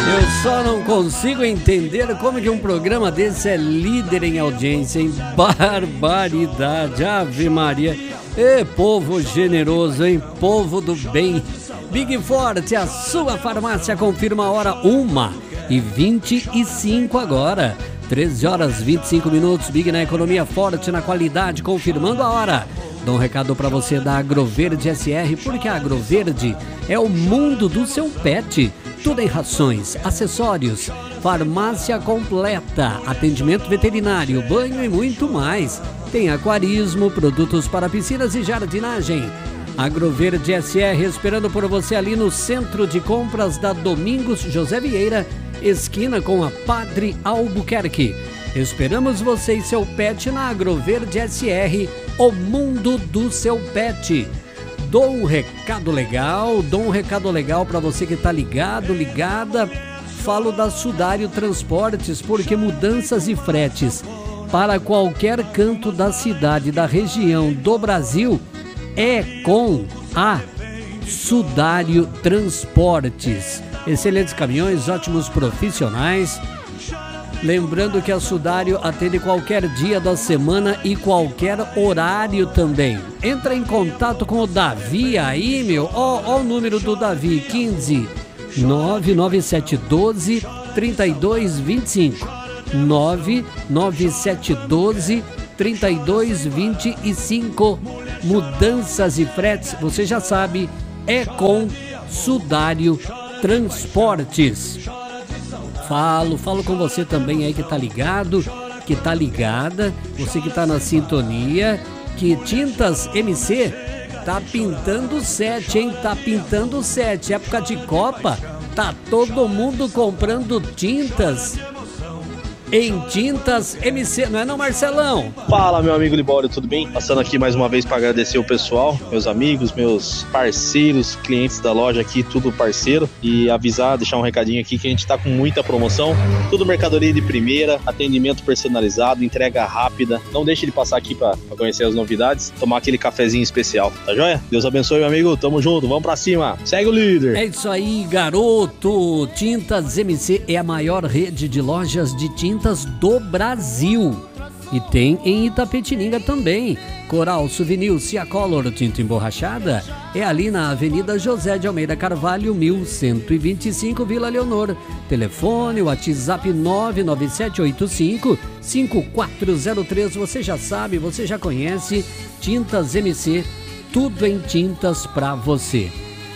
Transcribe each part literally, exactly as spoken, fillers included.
Eu só não consigo entender como que um programa desse é líder em audiência, hein? Barbaridade, Ave Maria. Ê, povo generoso, hein? Povo do bem. Big Forte, a sua farmácia, confirma a hora uma e vinte e cinco agora. treze horas e vinte e cinco minutos. Big na economia, forte na qualidade, confirmando a hora. Dou um recado para você da Agroverde S R, porque a Agroverde é o mundo do seu pet. Tudo em rações, acessórios, farmácia completa, atendimento veterinário, banho e muito mais. Tem aquarismo, produtos para piscinas e jardinagem. Agroverde S R esperando por você ali no centro de compras da Domingos José Vieira, esquina com a Padre Albuquerque. Esperamos você e seu pet na Agroverde S R, o mundo do seu pet. Dou um recado legal, dou um recado legal para você que tá ligado, ligada. Falo da Sudário Transportes, porque mudanças e fretes para qualquer canto da cidade, da região, do Brasil, é com a Sudário Transportes. Excelentes caminhões, ótimos profissionais. Lembrando que a Sudário atende qualquer dia da semana e qualquer horário também. Entra em contato com o Davi aí, meu. Ó, ó o número do Davi, quinze nove nove sete um dois três dois dois cinco. nove nove sete um dois três dois dois cinco. Mudanças e fretes, você já sabe, é com Sudário Transportes. Falo, falo com você também aí que tá ligado, que tá ligada, você que tá na sintonia, que Tintas M C tá pintando sete, hein? Tá pintando sete. Época de Copa, tá todo mundo comprando tintas em Tintas M C, não é não, Marcelão? Fala, meu amigo Libório, tudo bem? Passando aqui mais uma vez para agradecer o pessoal, meus amigos, meus parceiros, clientes da loja aqui, tudo parceiro, e avisar, deixar um recadinho aqui que a gente tá com muita promoção, tudo mercadoria de primeira, atendimento personalizado, entrega rápida. Não deixe de passar aqui para conhecer as novidades, tomar aquele cafezinho especial, tá joia? Deus abençoe, meu amigo, tamo junto, vamos pra cima, segue o líder. É isso aí, garoto. Tintas M C é a maior rede de lojas de tintas do Brasil. E tem em Itapetininga também. Coral, Souvenir, Ciacolor, tinta emborrachada é ali na Avenida José de Almeida Carvalho, mil cento e vinte e cinco, Vila Leonor. Telefone, WhatsApp nove nove sete oito cinco cinco quatro zero três. Você já sabe, você já conhece. Tintas M C, tudo em tintas pra você.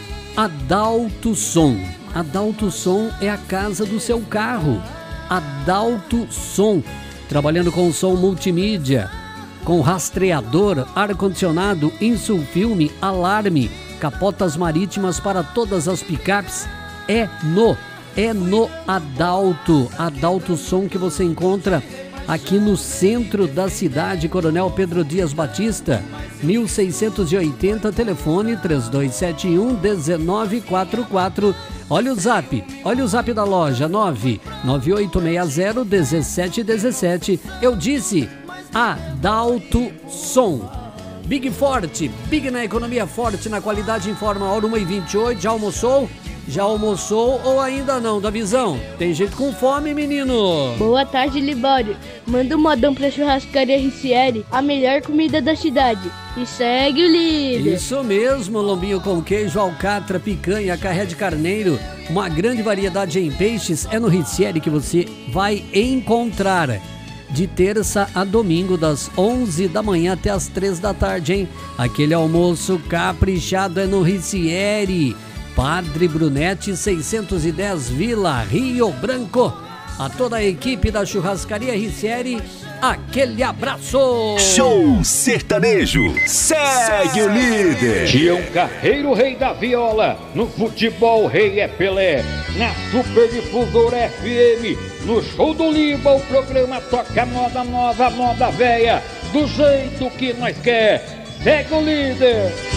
Adalto Som. Adalto Som é a casa do seu carro. Adalto Som, trabalhando com som multimídia, com rastreador, ar-condicionado, insulfilme, alarme, capotas marítimas para todas as picapes. É no, é no Adalto, Adalto Som, que você encontra aqui no centro da cidade, Coronel Pedro Dias Batista, mil seiscentos e oitenta, telefone três dois sete um um nove quatro quatro. Olha o zap, olha o zap da loja, nove nove oito seis zero um sete um sete. Eu disse Adalto Som. Big Forte, Big na economia, forte na qualidade, informa, hora uma e vinte e oito. Já almoçou? Já almoçou ou ainda não, da visão? Tem gente com fome, menino? Boa tarde, Libório. Manda um modão pra Churrascaria R C L, a melhor comida da cidade. E segue o líder. Isso mesmo, lombinho com queijo, alcatra, picanha, carré de carneiro, uma grande variedade em peixes. É no Ricieri que você vai encontrar. De terça a domingo, das onze da manhã até as três da tarde, hein? Aquele almoço caprichado é no Ricieri. Padre Brunetti, seiscentos e dez, Vila Rio Branco. A toda a equipe da Churrascaria Ricieri, aquele abraço! Show sertanejo, segue o líder. Tião Carreiro, rei da viola. No futebol, rei é Pelé. Na Super Difusora F M, no Show do Liba, o programa toca moda nova, moda velha, do jeito que nós quer. Segue o líder.